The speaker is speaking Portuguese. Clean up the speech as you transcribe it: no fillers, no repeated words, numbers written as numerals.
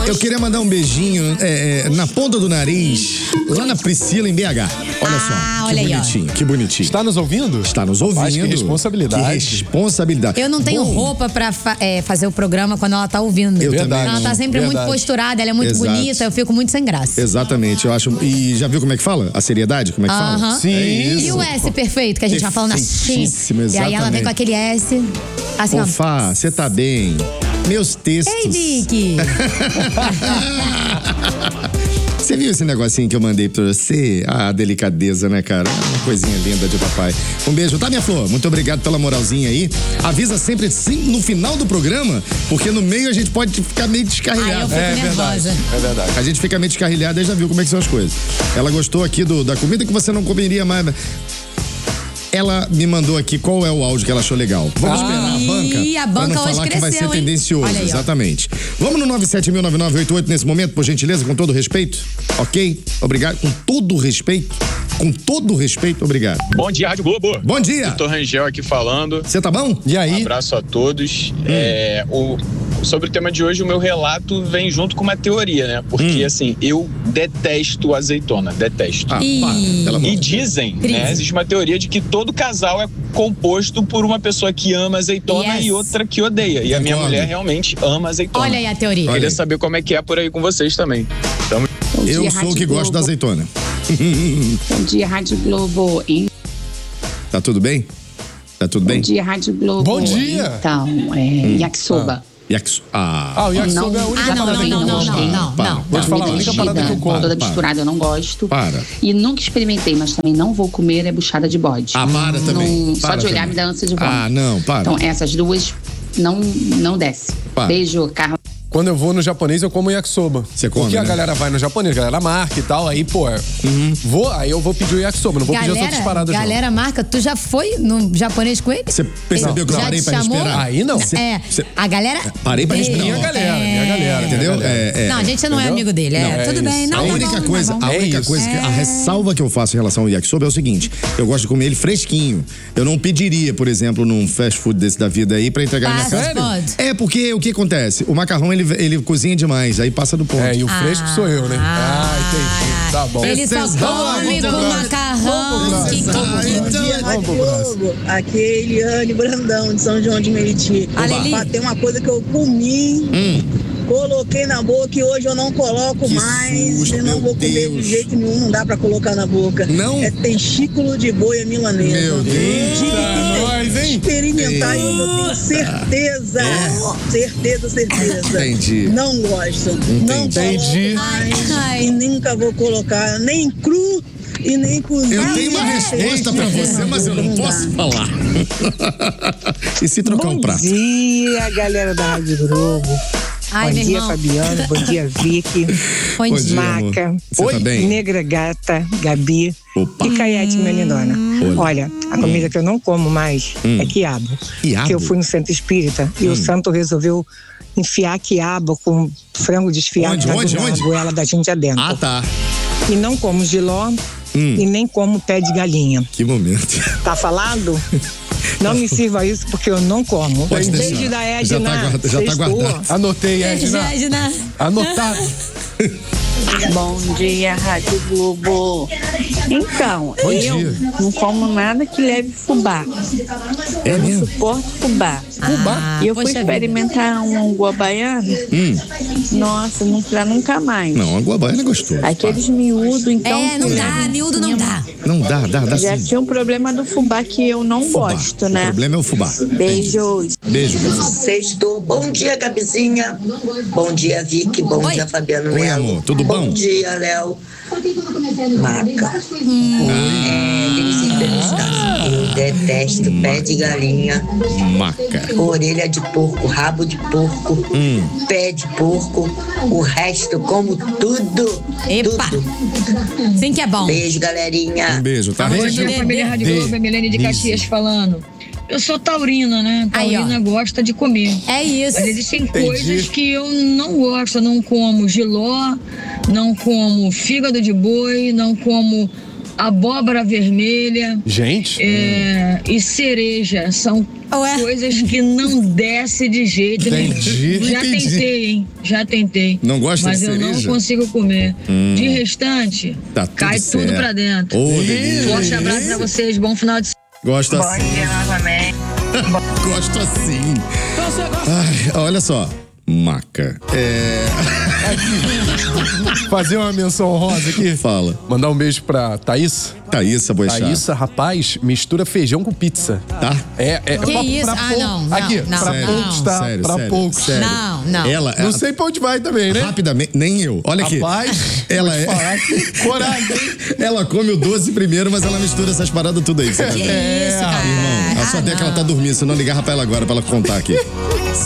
Eu queria mandar um beijinho na ponta do nariz, lá na Priscila, em BH. Olha só, olha que bonitinho, que bonitinho. Está nos ouvindo? Está nos ouvindo. Mas que responsabilidade. Que responsabilidade. Eu não tenho roupa pra fazer o programa quando ela tá ouvindo. Eu também. Ela tá sempre muito posturada, ela é muito bonita, eu fico muito sem graça. Exatamente, eu acho. E já viu como é que fala? A seriedade, como é que fala? Sim. E o S perfeito, que a gente vai falando assim. E aí ela vem com aquele S. Assim, ó. Fá, você tá bem? Meus textos. Ei, Vicky! Você viu esse negocinho que eu mandei pra você? Ah, delicadeza, né, cara? Uma coisinha linda de papai. Um beijo, tá, minha flor? Muito obrigado pela moralzinha aí. Avisa sempre sim no final do programa, porque no meio a gente pode ficar meio descarrilhado. Eu fico nervosa. É verdade. A gente fica meio descarrilhado e já viu como é que são as coisas. Ela gostou aqui da comida que você não comeria mais. Ela me mandou aqui qual é o áudio que ela achou legal. Vamos esperar a banca. E a banca pra não falar hoje que vai ser cresceu, hein? tendencioso. Olha aí, exatamente. Vamos no 9709988 nesse momento, por gentileza, com todo respeito. Ok? Obrigado. Com todo respeito. Com todo respeito, obrigado. Bom dia, Rádio Globo. Bom dia. Doutor Rangel aqui falando. Você tá bom? E aí? Um abraço a todos. Sobre o tema de hoje, o meu relato vem junto com uma teoria, né? Porque, assim, eu detesto azeitona. Detesto. E dizem, né? Existe uma teoria de que todo casal é composto por uma pessoa que ama azeitona e outra que odeia. E a minha mulher realmente ama azeitona. Olha aí a teoria. Queria saber como é que é por aí com vocês também. Eu sou o que gosto da azeitona. Bom dia, Rádio Globo. Tá tudo bem? Tá tudo bem? Bom dia, Rádio Globo. Bom dia. Então, yakisoba. O yakisoba é a única parada que eu gosto. Não. Vou te falar, a única parada que eu como. Toda misturada eu não gosto. Para. E nunca experimentei, mas também não vou comer é buchada de bode. Para também. Só de olhar me dá ânsia de vômito. Não, para. Então essas duas não desce. Beijo, Carla. Quando eu vou no japonês, eu como yakisoba. Você come, Porque né? a galera vai no japonês, a galera marca e tal, aí, pô, aí eu vou pedir o yakisoba, não vou pedir as outras paradas. Galera marca, tu já foi no japonês com ele? Você percebeu que eu parei pra respirar? Aí não. A galera... Parei pra respirar. Minha galera. Entendeu? Não, a gente não é amigo dele. Tudo bem. A única coisa, a ressalva que eu faço em relação ao yakisoba é o seguinte: eu gosto de comer ele fresquinho. Eu não pediria, por exemplo, num fast food desse da vida aí pra entregar na minha casa. Sério? Porque o que acontece? O macarrão, ele cozinha demais, aí passa do ponto. E o fresco sou eu, né? Entendi. Tá bom. Ele só come com macarrão. Bom dia, Rádio Globo. Aqui é Eliane Brandão, de São João de Meriti. Tem uma coisa que eu comi, coloquei na boca e hoje eu não coloco mais. Eu não vou comer de jeito nenhum, não dá pra colocar na boca. Não? É testículo de boi milanesa. Meu Deus. Experimentar e eu tenho certeza. Certeza. Entendi. Não gosto. Não coloco mais. E nunca vou colocar nem cru e nem cozido. Eu tenho uma resposta pra você, mas eu não posso falar. E se trocar um prato? Bom dia, galera da Rádio Globo. Bom dia, Fabiano. Bom dia, Vicky. Bom dia, Maca. Você tá bem? Negra Gata, Gabi. E Caiete, minha lindona. Olha, a comida que eu não como mais é quiabo. Porque eu fui no centro espírita e o santo resolveu enfiar quiabo com frango desfiado na goela da gente adentro. Tá. E não como giló e nem como pé de galinha. Que momento. Tá falado? Não me sirva isso porque eu não como. Beijo da Edna. Já tá guardado. Anotei, Edna. Anotado. Bom dia, Rádio Globo. Então, eu não como nada que leve fubá. Eu não suporto fubá. E eu fui experimentar um guabaiano. Nossa, não dá nunca mais. Não, a guabaiana é gostoso. Aqueles miúdos, então... não dá, miúdo não dá. Não dá Já sim. tinha um problema do fubá que eu não gosto, né? O problema é o fubá. Beijos. Beijo. Sextou. Bom dia, Gabizinha. Bom dia, Vicky. Bom dia, Fabiano Melo. Oi, amor. Tudo bom? Bom dia, Léo. Maca. Eu detesto pé de galinha, Maca, orelha de porco, rabo de porco, pé de porco, o resto como tudo. Epa! Tudo. Sim que é bom. Beijo, galerinha. Um beijo, tá? Bom dia, família Rádio Globo, é Milene de Caxias falando. Eu sou taurina, né? Taurina gosta de comer. É isso. Mas existem coisas que eu não gosto. Eu não como giló, não como fígado de boi, não como abóbora vermelha. Gente. E cereja. São coisas que não desce de jeito nenhum. Já tentei, hein? Já tentei. Não gosta de cereja? Mas eu não consigo comer. De restante, cai tudo pra dentro. Forte abraço pra vocês. Bom final de semana. Gosto assim. Bom dia novamente. Gosto assim. Ai, olha só. Maca. Fazer uma menção honrosa aqui. Fala. Mandar um beijo pra Thaís. Thaísa Boixá. Thaísa, rapaz, mistura feijão com pizza. Tá? Que isso? Não. Aqui, pra poucos, tá? Sério, pra poucos. Sério. Não. Ela, não sei pra onde vai também, né? Rapidamente, nem eu. Olha aqui. Rapaz, ela coragem. Ela come o doce primeiro, mas ela mistura essas paradas tudo aí. Que isso, cara? Irmão, ela só tem que ela tá dormindo. Se não ligar pra ela agora, pra ela contar aqui.